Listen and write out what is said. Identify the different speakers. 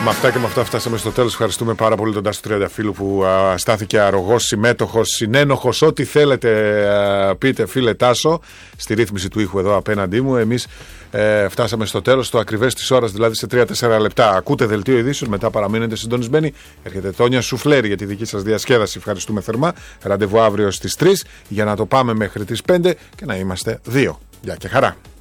Speaker 1: Με αυτά και με αυτά φτάσαμε στο τέλος. Ευχαριστούμε πάρα πολύ τον Τάσο Τριανταφύλου που στάθηκε αρρωγός, συμμέτοχος, συνένοχος, ό,τι θέλετε πείτε, φίλε Τάσο, στη ρύθμιση του ήχου εδώ απέναντί μου. Εμείς φτάσαμε στο τέλος, το ακριβές της ώρας, δηλαδή σε 3-4 λεπτά. Ακούτε δελτίο ειδήσεων, μετά παραμείνετε συντονισμένοι. Έρχεται Τόνια Σουφλέρη για τη δική σας διασκέδαση. Ευχαριστούμε θερμά. Ραντεβού αύριο στις 3 για να το πάμε μέχρι τις 5 και να είμαστε 2. Γεια και χαρά.